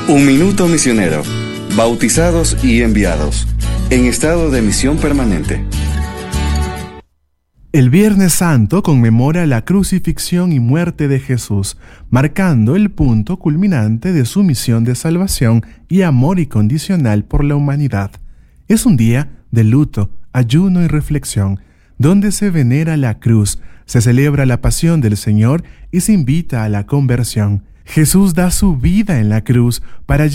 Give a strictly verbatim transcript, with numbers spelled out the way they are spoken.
Un minuto misionero. Bautizados y enviados. En estado de misión permanente. El Viernes Santo conmemora la crucifixión y muerte de Jesús, marcando el punto culminante de su misión de salvación y amor incondicional por la humanidad. Es un día de luto, ayuno y reflexión, donde se venera la cruz, se celebra la pasión del Señor y se invita a la conversión. Jesús da su vida en la cruz para